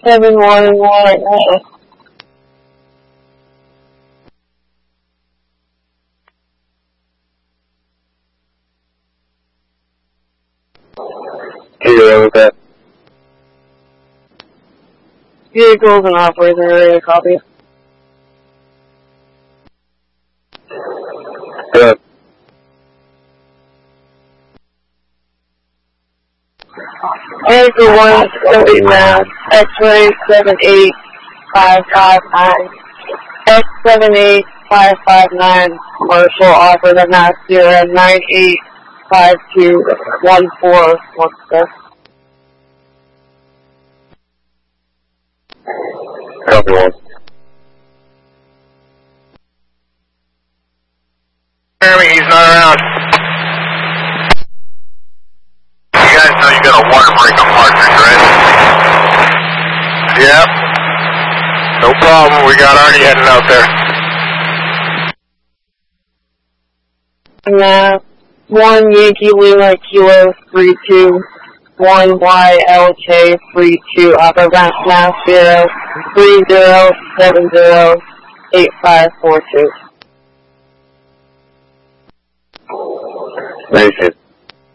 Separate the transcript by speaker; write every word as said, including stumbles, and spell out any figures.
Speaker 1: seven one one.
Speaker 2: Zero with that.
Speaker 1: Vehicles and operators are ready to copy.
Speaker 2: Good.
Speaker 1: Anchor one seventy nine, X-ray seven eight five five nine, X seven eight five five nine, commercial operator mass zero nine eight five two one four one six.
Speaker 2: Copy one.
Speaker 3: Jeremy, he's not around. You guys know you got a water break on Partridge, right? Yep. No problem. We got Arnie heading out there.
Speaker 1: Nah, one Yankee Lima Kilo three two, one Y L K three two, operator mass zero three zero seven zero eight five four two.
Speaker 2: Nation.